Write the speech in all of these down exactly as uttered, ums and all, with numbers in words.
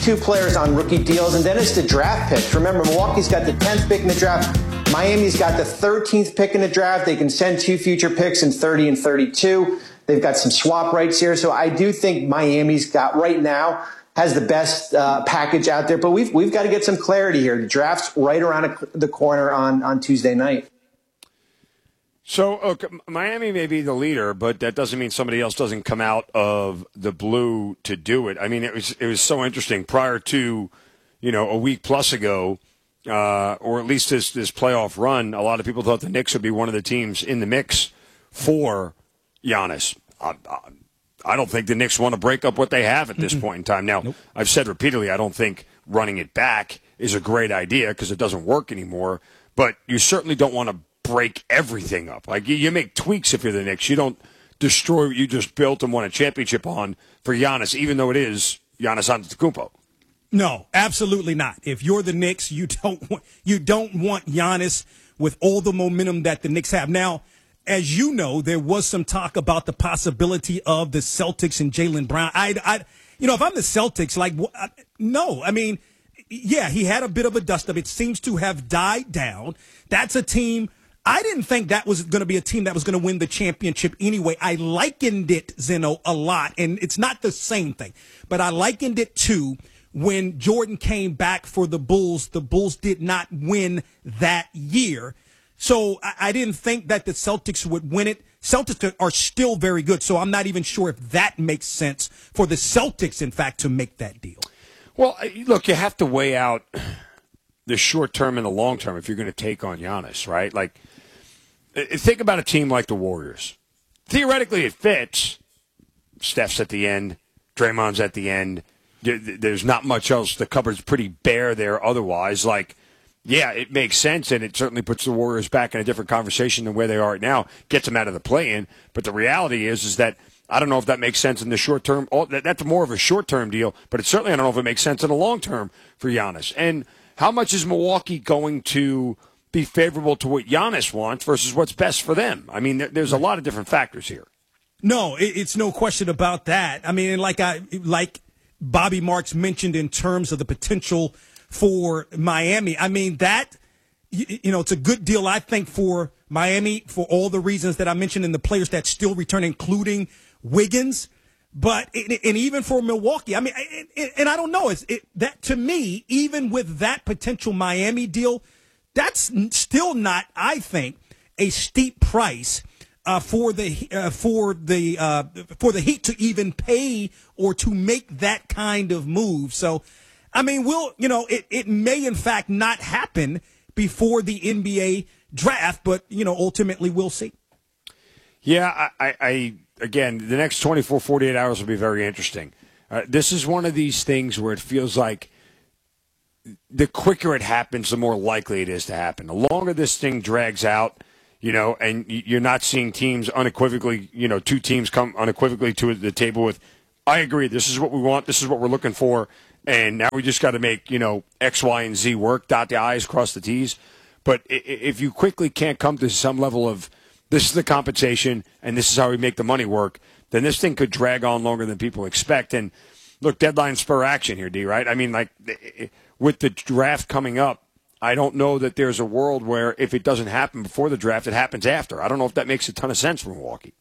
two players on rookie deals, and then it's the draft picks. Remember, Milwaukee's got the tenth pick in the draft. Miami's got the thirteenth pick in the draft. They can send two future picks in thirty and thirty-two. They've got some swap rights here. So I do think Miami's got right now has the best uh, package out there. But we've we've got to get some clarity here. The draft's right around the corner on, on Tuesday night. So okay, Miami may be the leader, but that doesn't mean somebody else doesn't come out of the blue to do it. I mean, it was it was so interesting. Prior to, you know, a week plus ago, uh, or at least this this playoff run, a lot of people thought the Knicks would be one of the teams in the mix for Giannis. I, I, I don't think the Knicks want to break up what they have at this mm-hmm. point in time. Now, nope. I've said repeatedly, I don't think running it back is a great idea because it doesn't work anymore. But you certainly don't want to break everything up. Like, you, you make tweaks if you're the Knicks. You don't destroy what you just built and won a championship on for Giannis, even though it is Giannis Antetokounmpo. No, absolutely not. If you're the Knicks, you don't want, you don't want Giannis with all the momentum that the Knicks have. Now, as you know, there was some talk about the possibility of the Celtics and Jaylen Brown. I, I, you know, if I'm the Celtics, like, no, I mean, yeah, he had a bit of a dust-up. It seems to have died down. That's a team. I didn't think that was going to be a team that was going to win the championship anyway. I likened it, Zeno, a lot, and it's not the same thing, but I likened it to when Jordan came back for the Bulls. The Bulls did not win that year. So I, I didn't think that the Celtics would win it. Celtics are still very good, so I'm not even sure if that makes sense for the Celtics, in fact, to make that deal. Well, look, you have to weigh out the short term and the long term if you're going to take on Giannis, right? Like, think about a team like the Warriors. Theoretically, it fits. Steph's at the end. Draymond's at the end. There's not much else. The cupboard's pretty bare there otherwise. Like, yeah, it makes sense, and it certainly puts the Warriors back in a different conversation than where they are right now, gets them out of the play-in. But the reality is is that I don't know if that makes sense in the short term. That's more of a short-term deal, but it certainly I don't know if it makes sense in the long term for Giannis. And how much is Milwaukee going to be favorable to what Giannis wants versus what's best for them? I mean, there's a lot of different factors here. No, it's no question about that. I mean, like I like Bobby Marks mentioned in terms of the potential for Miami. I mean, that, you know, it's a good deal, I think, for Miami for all the reasons that I mentioned and the players that still return, including Wiggins. But, and even for Milwaukee, I mean, and I don't know, it's it, that to me, even with that potential Miami deal, that's still not, I think, a steep price uh, for the uh, for the uh, for the Heat to even pay or to make that kind of move. So, I mean, we'll, you know, it, it may in fact not happen before the N B A draft, but, you know, ultimately we'll see. Yeah, I, I again, the next twenty-four, forty-eight hours will be very interesting. Uh, this is one of these things where it feels like the quicker it happens, the more likely it is to happen. The longer this thing drags out, you know, and you're not seeing teams unequivocally, you know, two teams come unequivocally to the table with, I agree, this is what we want, this is what we're looking for, and now we just got to make, you know, X, Y, and Z work, dot the I's, cross the T's. But if you quickly can't come to some level of, this is the compensation, and this is how we make the money work, then this thing could drag on longer than people expect. And look, deadline spur action here, D, right? I mean, like, with the draft coming up, I don't know that there's a world where if it doesn't happen before the draft, it happens after. I don't know if that makes a ton of sense for Milwaukee.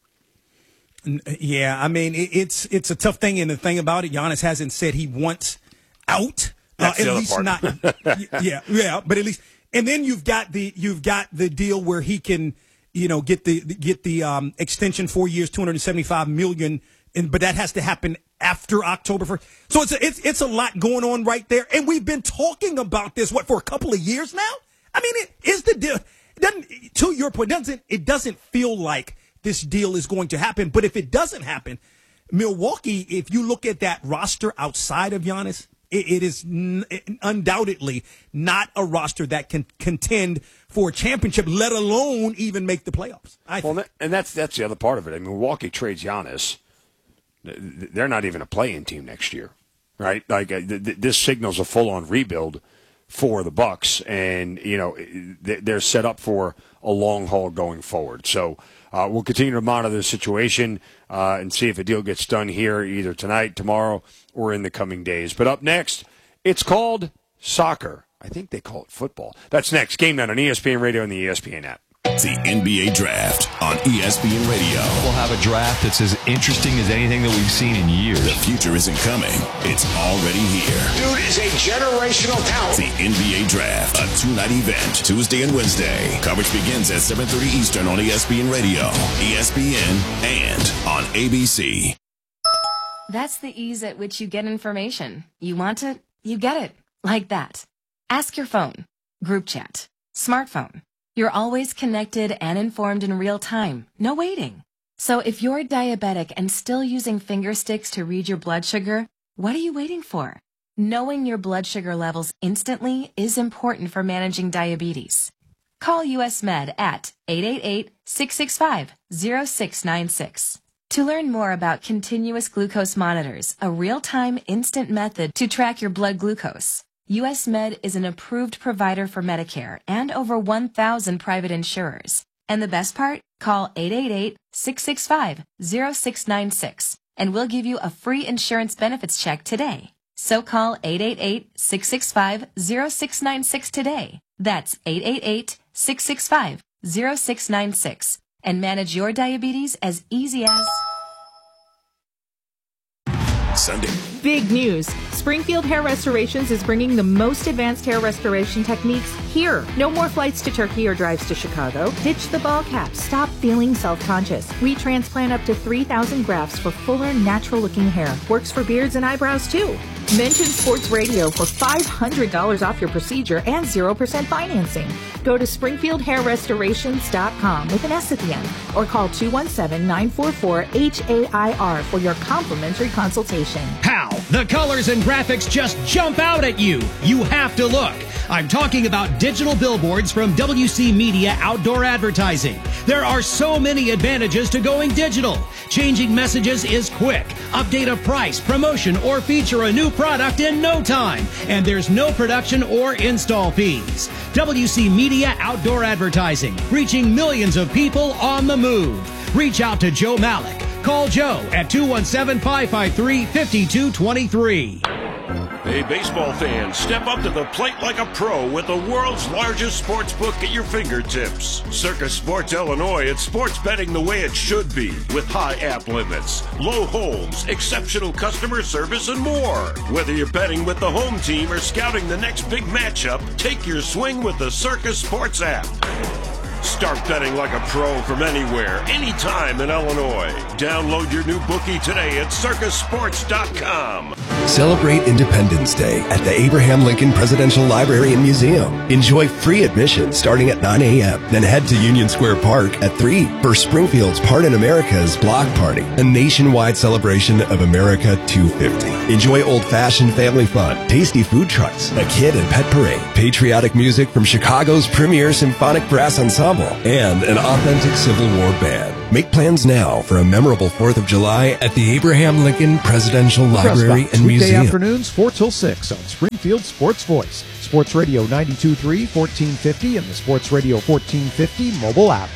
Yeah, I mean, it's it's a tough thing, and the thing about it, Giannis hasn't said he wants out. That's uh, the at other least part. not. yeah, yeah, but at least, and then you've got the you've got the deal where he can, you know, get the get the um, extension, four years, two hundred seventy-five million, and but that has to happen after October first. So it's a, it's it's a lot going on right there, and we've been talking about this what for a couple of years now. I mean, it is the deal. It doesn't, to your point, doesn't it doesn't feel like this deal is going to happen. But if it doesn't happen, Milwaukee, if you look at that roster outside of Giannis, it, it is n- undoubtedly not a roster that can contend for a championship, let alone even make the playoffs. I well, think. and that's that's the other part of it. I mean, Milwaukee trades Giannis. They're not even a play-in team next year, right? Like uh, th- th- this signals a full-on rebuild for the Bucks, and you know they're set up for a long haul going forward. So uh, we'll continue to monitor the situation uh, and see if a deal gets done here either tonight, tomorrow, or in the coming days. But up next, It's called soccer. I think they call it football. That's next. Game Night on E S P N Radio and the E S P N app. The N B A Draft on E S P N Radio. We'll have a draft that's as interesting as anything that we've seen in years. The future isn't coming. It's already here. Dude is a generational talent. The N B A Draft, a two-night event, Tuesday and Wednesday. Coverage begins at seven thirty Eastern on E S P N Radio, E S P N, and on A B C. That's the ease at which you get information. You want it, you get it. Like that. Ask your phone. Group chat. Smartphone. You're always connected and informed in real time. No waiting. So if you're diabetic and still using finger sticks to read your blood sugar, what are you waiting for? Knowing your blood sugar levels instantly is important for managing diabetes. Call U S Med at eight eight eight, six six five, zero six nine six. To learn more about continuous glucose monitors, a real-time instant method to track your blood glucose, U S Med is an approved provider for Medicare and over one thousand private insurers. And the best part? Call eight eight eight, six six five, zero six nine six and we'll give you a free insurance benefits check today. So call eight eight eight, six six five, zero six nine six today. That's eight eight eight, six six five, zero six nine six and manage your diabetes as easy as... Sunday. Big news. Springfield Hair Restorations is bringing the most advanced hair restoration techniques here. No more flights to Turkey or drives to Chicago. Ditch the ball cap. Stop feeling self-conscious. We transplant up to three thousand grafts for fuller, natural-looking hair. Works for beards and eyebrows, too. Mention Sports Radio for five hundred dollars off your procedure and zero percent financing. Go to springfield hair restorations dot com with an S at the end or call two one seven, nine four four, H A I R for your complimentary consultation. Pow! The colors and graphics just jump out at you. You have to look. I'm talking about digital billboards from W C Media Outdoor Advertising. There are so many advantages to going digital. Changing messages is quick. Update a price, promotion, or feature a new product in no time. And there's no production or install fees. W C Media Outdoor Advertising, reaching millions of people on the move. Reach out to Joe Malik. Call Joe at two one seven, five five three, five two two three. Hey, baseball fans, step up to the plate like a pro with the world's largest sports book at your fingertips. Circus Sports Illinois, it's sports betting the way it should be, with high app limits, low holds, exceptional customer service, and more. Whether you're betting with the home team or scouting the next big matchup, take your swing with the Circus Sports app. Start betting like a pro from anywhere, anytime in Illinois. Download your new bookie today at circus sports dot com. Celebrate Independence Day at the Abraham Lincoln Presidential Library and Museum. Enjoy free admission starting at nine a.m. Then head to Union Square Park at three for Springfield's Pardon America's Block Party, a nationwide celebration of America two fifty. Enjoy old-fashioned family fun, tasty food trucks, a kid and pet parade, patriotic music from Chicago's premier symphonic brass ensemble, and an authentic Civil War band. Make plans now for a memorable fourth of July at the Abraham Lincoln Presidential Library and Museum. Weekday afternoons, four till six on Springfield Sports Voice, Sports Radio ninety-two point three, fourteen fifty, and the Sports Radio fourteen fifty mobile app.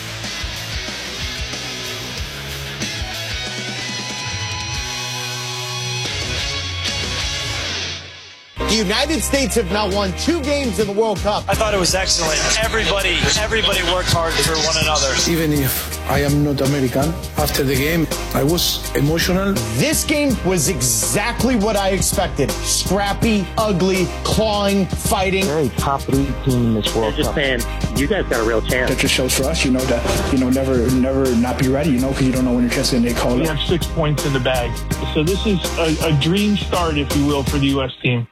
The United States have now won two games in the World Cup. I thought it was excellent. Everybody, everybody worked hard for one another. Even if I am not American, after the game, I was emotional. This game was exactly what I expected. Scrappy, ugly, clawing, fighting. Very top three team in this World Cup. Just saying, you guys got a real chance. That just shows for us, you know, that, you know, never, never not be ready, you know, because you don't know when your chance is going to get called up. We have six points in the bag. So this is a, a dream start, if you will, for the U S team.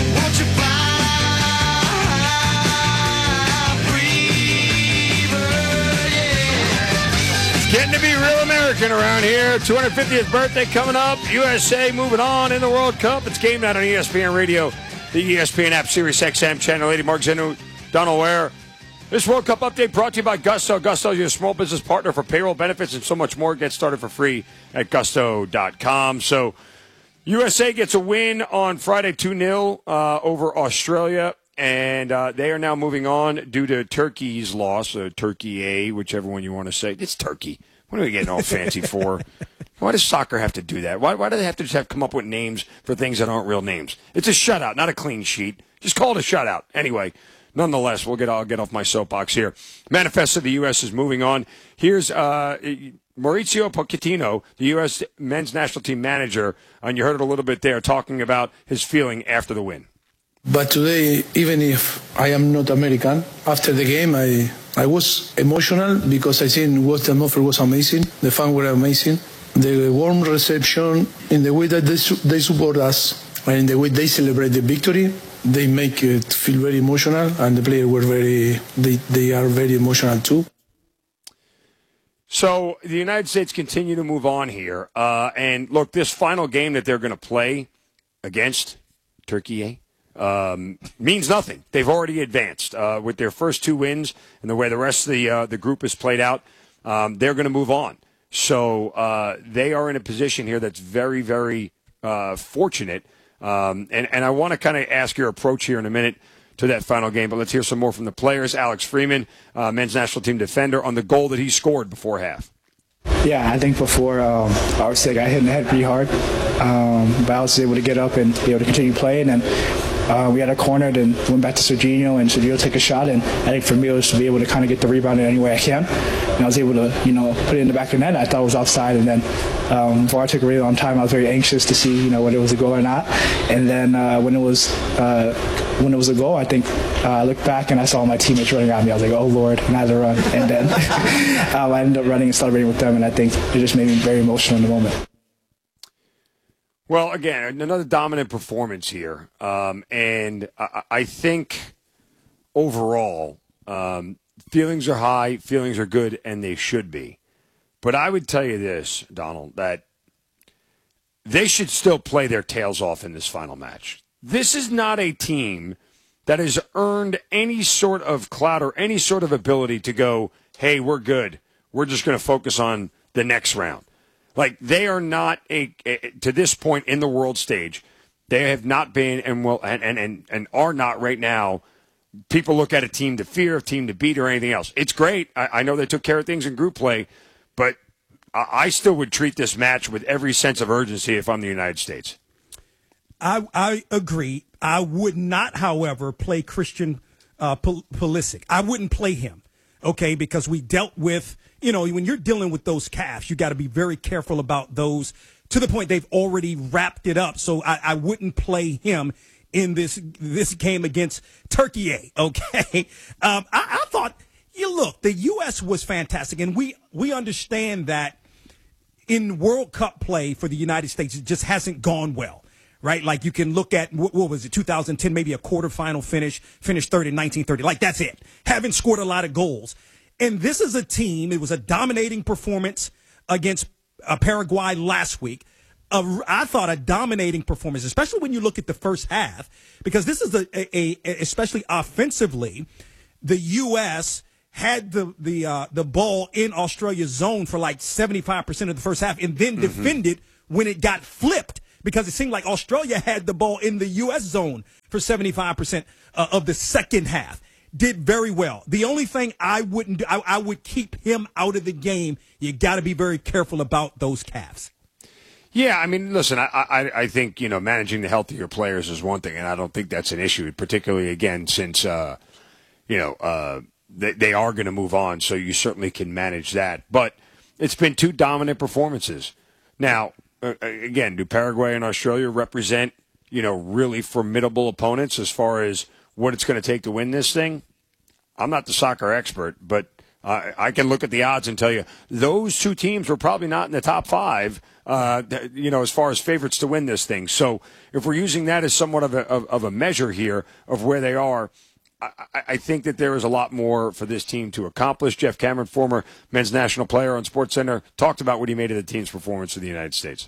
Getting to be real American around here. two hundred fiftieth birthday coming up. U S A moving on in the World Cup. It's game night on E S P N Radio, the E S P N app, Sirius X M channel eighty. Mark Zenu, Donald Ware. This World Cup update brought to you by Gusto. Gusto is your small business partner for payroll benefits and so much more. Get started for free at gusto dot com. So U S A gets a win on Friday two nil uh, over Australia. And uh, they are now moving on due to Turkey's loss, uh, Turkey A, whichever one you want to say. It's Turkey. What are we getting all fancy for? Why does soccer have to do that? Why, why do they have to just have come up with names for things that aren't real names? It's a shutout, not a clean sheet. Just call it a shutout. Anyway, nonetheless, we'll get, I'll get off my soapbox here. Manifest of the U S is moving on. Here's uh, Mauricio Pochettino, the U S men's national team manager, and you heard it a little bit there, talking about his feeling after the win. But today, even if I am not American, after the game, I I was emotional because I think what the atmosphere was amazing. The fans were amazing. The warm reception in the way that they, su- they support us and in the way they celebrate the victory, they make it feel very emotional, and the players were very, they, they are very emotional too. So the United States continue to move on here. Uh, and look, this final game that they're going to play against Turkey um, means nothing. They've already advanced uh, with their first two wins and the way the rest of the, uh, the group is played out. Um, they're going to move on. So uh, they are in a position here that's very, very uh, fortunate. Um, and, and I want to kind of ask your approach here in a minute to that final game, but let's hear some more from the players. Alex Freeman, uh, men's national team defender, on the goal that he scored before half. Yeah, I think before um, I would say I hit in the head pretty hard, um, but I was able to get up and be able to continue playing. And uh, we had a corner, then went back to Serginho, and Serginho took a shot. And I think for me it was to be able to kind of get the rebound in any way I can. And I was able to, you know, put it in the back of the net. I thought it was outside, and then um, V A R took a really long time. I was very anxious to see, you know, whether it was a goal or not. And then uh, when it was uh, when it was a goal, I think uh, I looked back and I saw my teammates running at me. I was like, oh Lord, and I had to run. And then um, I ended up running and celebrating with them, and I think it just made me very emotional in the moment. Well, again, another dominant performance here. Um, and I, I think overall, um, feelings are high, feelings are good, and they should be. But I would tell you this, Donald, that they should still play their tails off in this final match. This is not a team that has earned any sort of clout or any sort of ability to go, hey, we're good. We're just going to focus on the next round. Like, they are not, a, a to this point in the world stage, they have not been and will and, and, and, and are not right now. People look at a team to fear, a team to beat, or anything else. It's great. I, I know they took care of things in group play, but I, I still would treat this match with every sense of urgency if I'm the United States. I, I agree. I would not, however, play Christian uh, Pulisic. I wouldn't play him, okay, because we dealt with, you know, when you're dealing with those calves, you got to be very careful about those to the point they've already wrapped it up. So I, I wouldn't play him in this this game against Turkey, okay? Um, I, I thought, you look, the U S was fantastic, and we, we understand that in World Cup play for the United States, it just hasn't gone well. Right? Like, you can look at, what, what was it, two thousand ten, maybe a quarterfinal finish, finished third in nineteen thirty. Like, that's it. Haven't scored a lot of goals. And this is a team, it was a dominating performance against uh, Paraguay last week. Uh, I thought a dominating performance, especially when you look at the first half, because this is a, a, a especially offensively, the U S had the the uh, the ball in Australia's zone for like seventy-five percent of the first half, and then mm-hmm. defended when it got flipped. Because it seemed like Australia had the ball in the U S zone for seventy-five percent uh, of the second half. Did very well. The only thing I wouldn't do, I, I would keep him out of the game. You got to be very careful about those calves. Yeah, I mean, listen, I, I I think, you know, managing the health of your players is one thing, and I don't think that's an issue, particularly, again, since, uh, you know, uh, they, they are going to move on, so you certainly can manage that. But it's been two dominant performances. Now, Uh, again, do Paraguay and Australia represent, you know, really formidable opponents as far as what it's going to take to win this thing? I'm not the soccer expert, but uh, I can look at the odds and tell you those two teams were probably not in the top five, uh, you know, as far as favorites to win this thing. So if we're using that as somewhat of a, of, of a measure here of where they are, I, I think that there is a lot more for this team to accomplish. Jeff Cameron, former men's national player on SportsCenter, talked about what he made of the team's performance for the United States.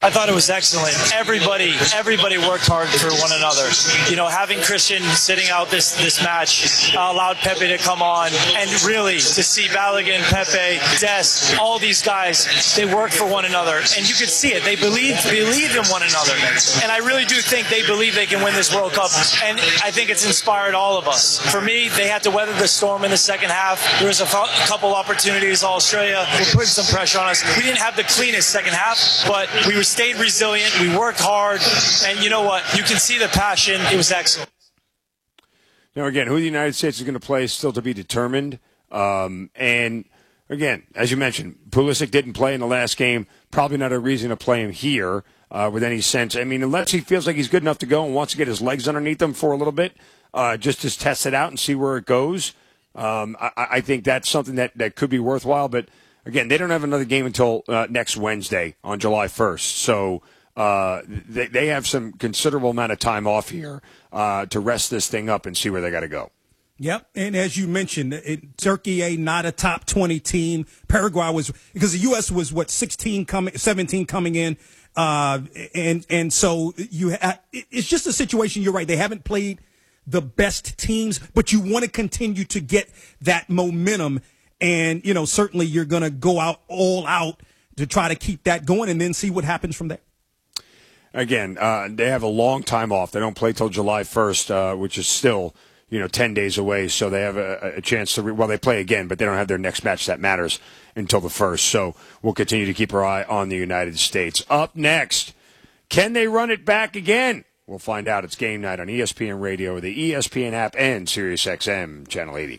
I thought it was excellent. Everybody, everybody worked hard for one another. You know, having Christian sitting out this this match allowed Pepe to come on, and really to see Balogun, Pepe, Des, all these guys, they worked for one another, and you could see it. They believe believe in one another, and I really do think they believe they can win this World Cup, and I think it's inspired all of us. For me, they had to weather the storm in the second half. There was a couple opportunities. Australia were putting some pressure on us. We didn't have the cleanest second half, but we were stayed resilient. We worked hard, and you know what? You can see the passion. It was excellent. Now, again, who the United States is going to play is still to be determined. Um, and, again, as you mentioned, Pulisic didn't play in the last game. Probably not a reason to play him here uh, with any sense. I mean, unless he feels like he's good enough to go and wants to get his legs underneath him for a little bit, uh, just to test it out and see where it goes. Um, I, I think that's something that, that could be worthwhile. But, again, they don't have another game until uh, next Wednesday on July first. So uh, they, they have some considerable amount of time off here uh, to rest this thing up and see where they got to go. Yep, and as you mentioned, it, Turkey, a not a top twenty team. Paraguay was, because the U S was, what, sixteen coming, seventeen coming in. Uh, and and so you ha- it's just a situation, you're right, they haven't played the best teams, but you want to continue to get that momentum. And, you know, certainly you're going to go out all out to try to keep that going and then see what happens from there. Again, uh, they have a long time off. They don't play till July first, uh, which is still, you know, ten days away. So they have a, a chance to, re- well, they play again, but they don't have their next match that matters until the first. So we'll continue to keep our eye on the United States. Up next, can they run it back again? We'll find out. It's game night on E S P N Radio, the E S P N app, and SiriusXM Channel eighty.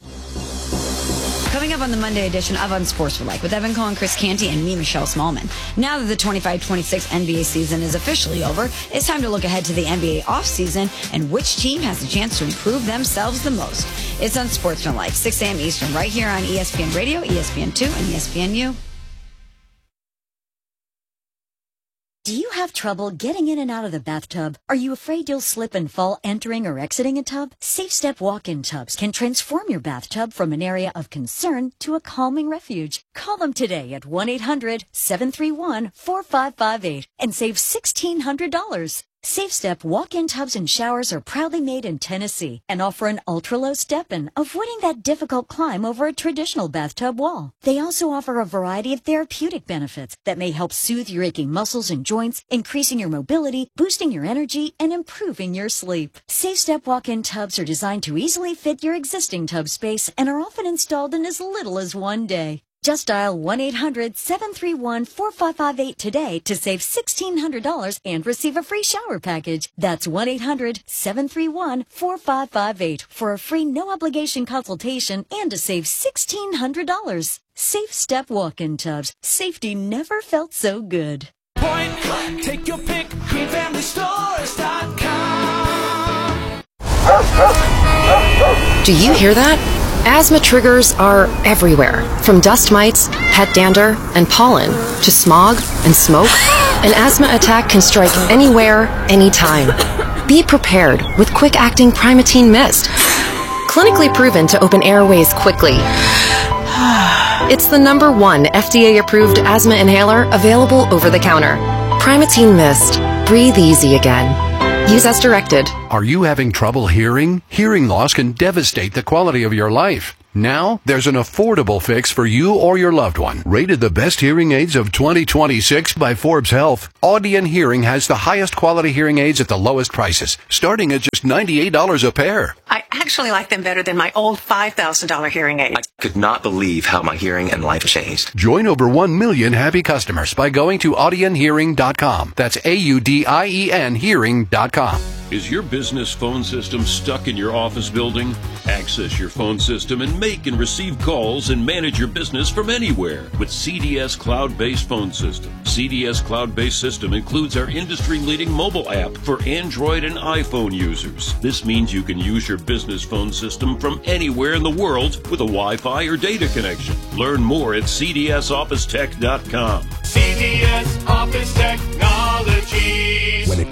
Coming up on the Monday edition of Unsportsmanlike with Evan Cohen, Chris Canty, and me, Michelle Smallman. Now that the twenty-five twenty-six N B A season is officially over, it's time to look ahead to the N B A offseason and which team has a chance to improve themselves the most. It's Unsportsmanlike, six a.m. Eastern, right here on E S P N Radio, E S P N two, and E S P N U. Do you have trouble getting in and out of the bathtub? Are you afraid you'll slip and fall entering or exiting a tub? Safe Step walk-in tubs can transform your bathtub from an area of concern to a calming refuge. Call them today at one eight hundred seven three one four five five eight and save sixteen hundred dollars. Safe Step walk-in tubs and showers are proudly made in Tennessee and offer an ultra-low step-in, avoiding that difficult climb over a traditional bathtub wall. They also offer a variety of therapeutic benefits that may help soothe your aching muscles and joints, increasing your mobility, boosting your energy, and improving your sleep. Safe Step walk-in tubs are designed to easily fit your existing tub space and are often installed in as little as one day. Just dial one eight hundred seven three one four five five eight today to save sixteen hundred dollars and receive a free shower package. That's one eight hundred seven three one four five five eight for a free no-obligation consultation and to save sixteen hundred dollars. Safe Step walk-in tubs. Safety never felt so good. Point, take your pick, green family stores dot com. Do you hear that? Asthma triggers are everywhere, from dust mites, pet dander, and pollen, to smog and smoke. An asthma attack can strike anywhere, anytime. Be prepared with quick-acting Primatene Mist. Clinically proven to open airways quickly. It's the number one F D A-approved asthma inhaler available over the counter. Primatene Mist. Breathe easy again. Use as directed. Are you having trouble hearing? Hearing loss can devastate the quality of your life. Now, there's an affordable fix for you or your loved one. Rated the best hearing aids of twenty twenty-six by Forbes Health, Audion Hearing has the highest quality hearing aids at the lowest prices, starting at just ninety-eight dollars a pair. I actually like them better than my old five thousand dollars hearing aids. I could not believe how my hearing and life changed. Join over one million happy customers by going to audion hearing dot com. That's A U D I E N hearing dot com. Is your business phone system stuck in your office building? Access your phone system and make and receive calls and manage your business from anywhere with C D S Cloud-Based Phone System. C D S Cloud-Based System includes our industry-leading mobile app for Android and iPhone users. This means you can use your business phone system from anywhere in the world with a Wi-Fi or data connection. Learn more at C D S office tech dot com. C D S Office Technologies. When it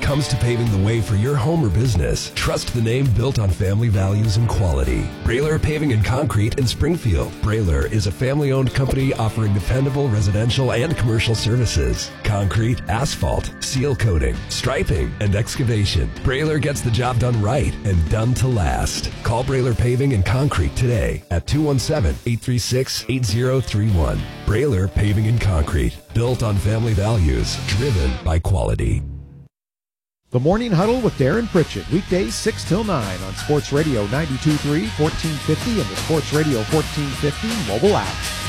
comes to paving the way for your home or business, trust the name built on family values and quality. Brailer Paving and Concrete in Springfield. Brailer is a family-owned company offering dependable residential and commercial services. Concrete, asphalt, seal coating, striping, and excavation. Brailer gets the job done right and done to last. Call Brailer Paving and Concrete today at two one seven, eight three six, eight zero three one. Brailer Paving and Concrete. Built on family values, driven by quality. The Morning Huddle with Darren Pritchett, weekdays six till nine on Sports Radio ninety-two point three, fourteen fifty, and the Sports Radio fourteen fifty mobile app.